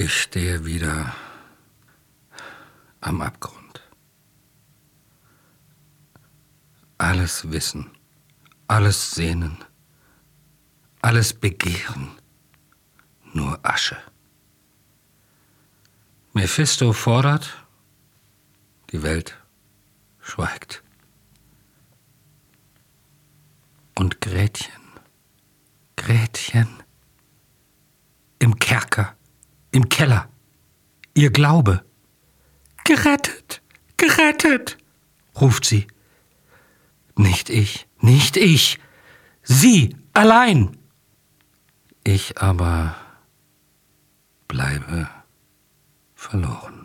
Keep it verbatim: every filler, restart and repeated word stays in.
Ich stehe wieder am Abgrund. Alles wissen, alles sehnen, alles begehren, nur Asche. Mephisto fordert, die Welt schweigt. Und Gretchen, Gretchen, im Kerker, im Keller, ihr Glaube. Gerettet, gerettet, ruft sie. Nicht ich, nicht ich, sie allein. Ich aber bleibe verloren.